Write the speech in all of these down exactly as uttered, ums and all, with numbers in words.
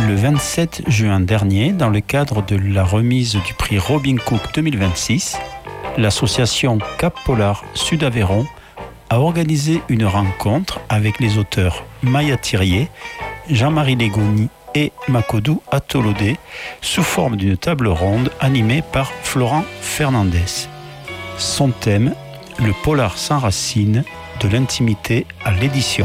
Le vingt-sept juin dernier, dans le cadre de la remise du prix Robin Cook deux mille vingt-six, l'association Cap Polar Sud Aveyron a organisé une rencontre avec les auteurs Maya Thirier, Jean-Marie Legoni et Makodou Atolodé sous forme d'une table ronde animée par Florent Fernandez. Son thème, le polar sans racines, de l'intimité à l'édition.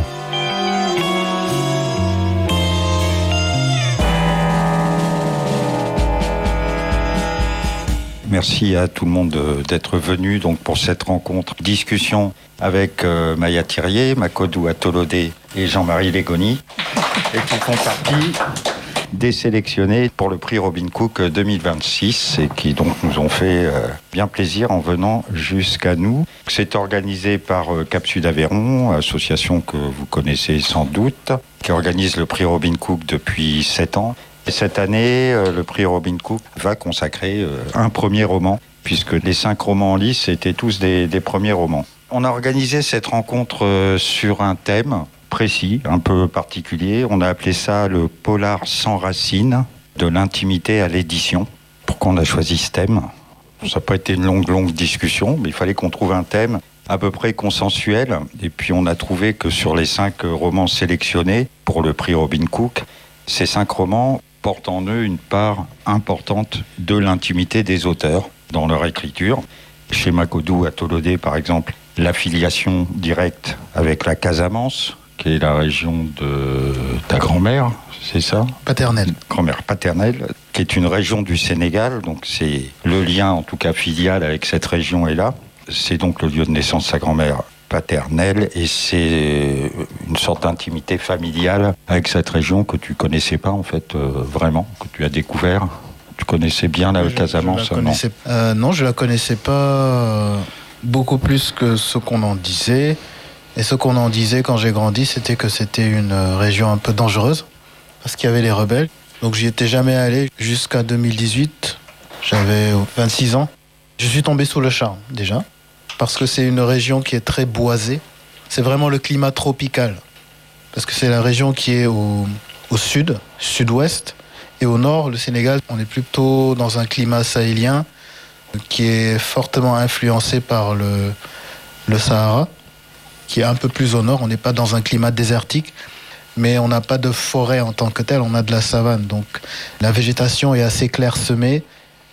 Merci à tout le monde d'être venu donc pour cette rencontre, discussion avec euh, Maya Thirier, Makodou Atolodé et Jean-Marie Legoni, et qui font partie des sélectionnés pour le prix Robin Cook deux mille vingt-six et qui donc nous ont fait euh, bien plaisir en venant jusqu'à nous. C'est organisé par euh, Cap Sud Aveyron, association que vous connaissez sans doute, qui organise le prix Robin Cook depuis sept ans. Et cette année, euh, le prix Robin Cook va consacrer euh, un premier roman, puisque les cinq romans en lice étaient tous des, des premiers romans. On a organisé cette rencontre euh, sur un thème précis, un peu particulier. On a appelé ça le polar sans racines, de l'intimité à l'édition. Pourquoi on a choisi ce thème ? Ça n'a pas été une longue, longue discussion, mais il fallait qu'on trouve un thème à peu près consensuel. Et puis on a trouvé que sur les cinq romans sélectionnés pour le prix Robin Cook, ces cinq romans portent en eux une part importante de l'intimité des auteurs dans leur écriture. Chez Makodou Atolodé, par exemple, l'affiliation directe avec la Casamance, qui est la région de ta grand-mère, c'est ça ? Paternelle. Grand-mère paternelle, qui est une région du Sénégal, donc c'est le lien, en tout cas filial, avec cette région est là. C'est donc le lieu de naissance de sa grand-mère paternelle, et c'est une sorte d'intimité familiale avec cette région que tu connaissais pas, en fait, euh, vraiment, que tu as découvert. Tu connaissais bien la je, Casamance, je la connaissais, non euh, Non, je la connaissais pas euh, beaucoup plus que ce qu'on en disait. Et ce qu'on en disait quand j'ai grandi, c'était que c'était une région un peu dangereuse, parce qu'il y avait les rebelles. Donc j'y étais jamais allé jusqu'à deux mille dix-huit. J'avais vingt-six ans. Je suis tombé sous le charme, déjà, parce que c'est une région qui est très boisée. C'est vraiment le climat tropical, parce que c'est la région qui est au, au sud, sud-ouest, et au nord, le Sénégal, on est plutôt dans un climat sahélien qui est fortement influencé par le, le Sahara, qui est un peu plus au nord. On n'est pas dans un climat désertique, mais on n'a pas de forêt en tant que telle, on a de la savane. Donc la végétation est assez clairsemée,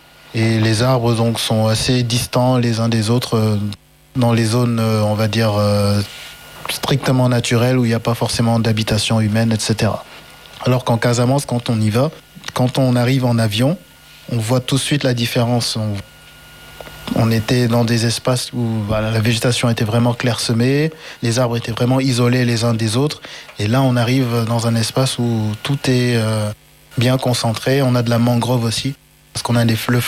et les arbres donc sont assez distants les uns des autres dans les zones, on va dire, strictement naturelles où il n'y a pas forcément d'habitation humaine, et cetera. Alors qu'en Casamance, quand on y va, quand on arrive en avion, on voit tout de suite la différence. On, on était dans des espaces où voilà, la végétation était vraiment clairsemée, les arbres étaient vraiment isolés les uns des autres, et là on arrive dans un espace où tout est euh, bien concentré. On a de la mangrove aussi, parce qu'on a des, le